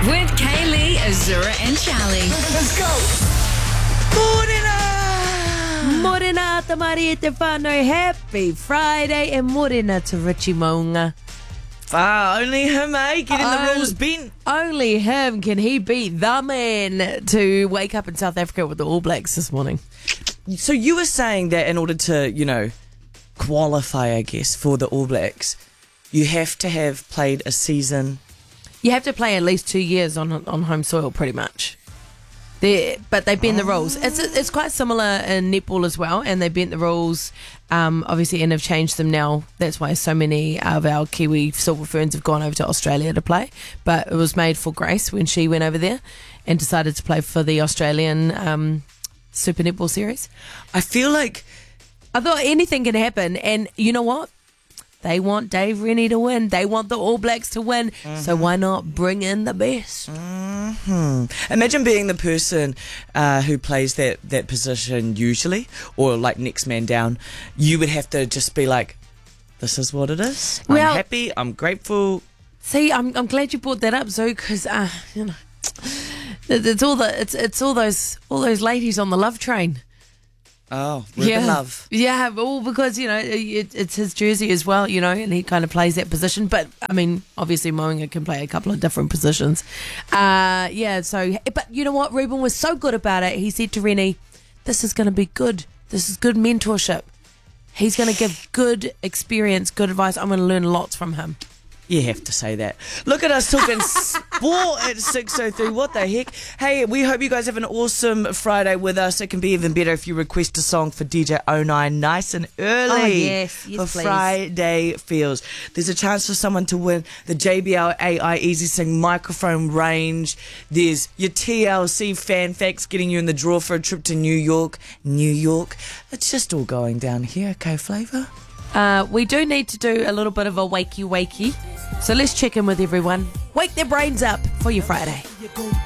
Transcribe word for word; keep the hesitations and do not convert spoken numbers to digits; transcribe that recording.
With Kaylee, Azura, and Charlie. Let's go. Morena! Morena te Maria te whānau. Happy Friday and morena to Richie Maunga. Ah, only him, eh? Getting Oh. the rules bent. Only him can he beat the man to wake up in South Africa with the All Blacks this morning. So you were saying that in order to, you know, qualify, I guess, for the All Blacks, you have to have played a season. You have to play at least two years on on home soil, pretty much. They, but they bend the rules. It's it's quite similar in netball as well, and they bent the rules, um, obviously, and have changed them now. That's why so many of our Kiwi Silver Ferns have gone over to Australia to play. But it was made for Grace when she went over there and decided to play for the Australian um, Super Netball Series. I feel like I thought anything can happen, and you know what? They want Dave Rennie to win. They want the All Blacks to win. Mm-hmm. So why not bring in the best? Mm-hmm. Imagine being the person uh, who plays that, that position usually, or like next man down. You would have to just be like, this is what it is. I'm Well- happy. I'm grateful. See, I'm I'm glad you brought that up, Zoe, because uh, you know, it- it's all the it's it's all those all those ladies on the love train. Oh, Ruben Love. Yeah, all because, you know, it, it's his jersey as well, you know, and he kind of plays that position. But, I mean, obviously Moinga can play a couple of different positions. Uh, yeah, so, but you know what? Ruben was so good about it. He said to Rennie, this is going to be good. This is good mentorship. He's going to give good experience, good advice. I'm going to learn lots from him. You have to say that. Look at us talking sport at six oh three. What the heck? Hey, we hope you guys have an awesome Friday with us. It can be even better if you request a song for D J oh nine nice and early. Oh, yes. Yes, for please. Friday Feels. There's a chance for someone to win the J B L A I Easy Sing microphone range. There's your T L C fan facts getting you in the draw for a trip to New York. New York. It's just all going down here, okay, Flavour? Uh, we do need to do a little bit of a wakey wakey. So let's check in with everyone. Wake their brains up for your Friday.